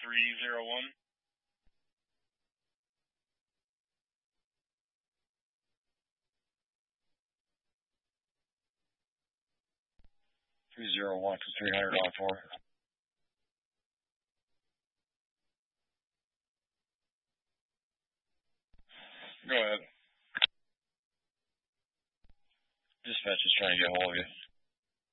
301. (301) for 300 on 4. Go ahead. Dispatch is trying to get a hold of you.